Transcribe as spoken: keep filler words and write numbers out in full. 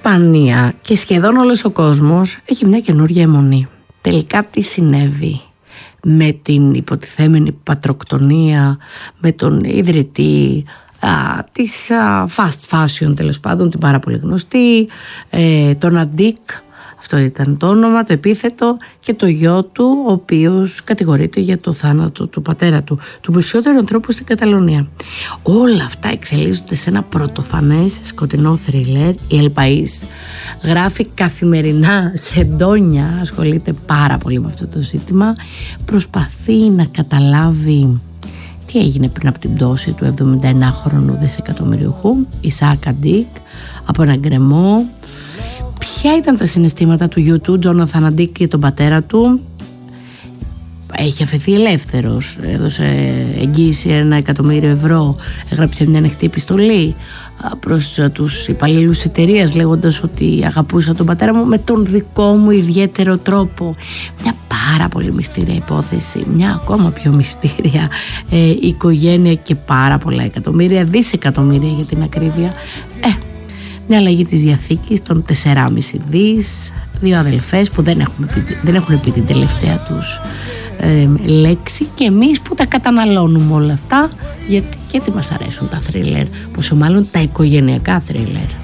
Ισπανία και σχεδόν όλος ο κόσμος έχει μια καινούργια αιμονή. Τελικά τι συνέβη με την υποτιθέμενη πατροκτονία, με τον ιδρυτή α, της α, fast fashion, τέλος πάντων, την πάρα πολύ γνωστή, ε, τον Αντίκ, αυτό ήταν το όνομα, το επίθετο, και το γιο του, ο οποίος κατηγορείται για το θάνατο του πατέρα του, του πλουσιότερου ανθρώπου στην Καταλωνία. Όλα αυτά εξελίσσονται σε ένα πρωτοφανές σκοτεινό θρίλερ. Η El País γράφει καθημερινά σε ντόνια, ασχολείται πάρα πολύ με αυτό το ζήτημα, προσπαθεί να καταλάβει τι έγινε πριν από την πτώση του εβδομηνταεννάχρονου δισεκατομμυριούχου Ισαάκ Αντίκ από ένα γκρεμό. Ποια ήταν τα συναισθήματα του γιού του, Τζόναθαν Αντίκ, και τον πατέρα του? Έχει αφαιθεί ελεύθερος, έδωσε εγγύηση ένα εκατομμύριο ευρώ, έγραψε μια ανοιχτή επιστολή προς τους υπαλλήλους της εταιρείας λέγοντας ότι αγαπούσα τον πατέρα μου με τον δικό μου ιδιαίτερο τρόπο. Μια πάρα πολύ μυστήρια υπόθεση, μια ακόμα πιο μυστήρια ε, οικογένεια και πάρα πολλά εκατομμύρια, δισεκατομμύρια για την ακρίβεια. Ε, μια αλλαγή της διαθήκης των τεσσεράμισι δις, δύο αδελφές που δεν έχουν πει, δεν έχουν πει την τελευταία τους ε, λέξη, και εμείς που τα καταναλώνουμε όλα αυτά, γιατί, γιατί μας αρέσουν τα θρίλερ, πόσο μάλλον τα οικογενειακά θρίλερ.